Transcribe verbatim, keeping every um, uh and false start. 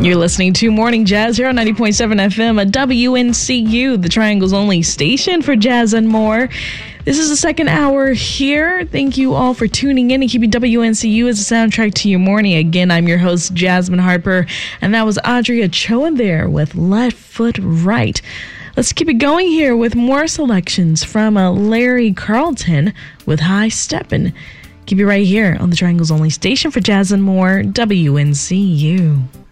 You're listening to Morning Jazz here on ninety point seven F M at W N C U, the Triangle's only station for jazz and more. This is the second hour here. Thank you all for tuning in and keeping W N C U as a soundtrack to your morning. Again, I'm your host, Jasmine Harper, and that was Audrey Ochoa there with Left Foot Right. Let's keep it going here with more selections from uh, Larry Carlton with High Steppin'. Keep it right here on the Triangle's only station for jazz and more, W N C U.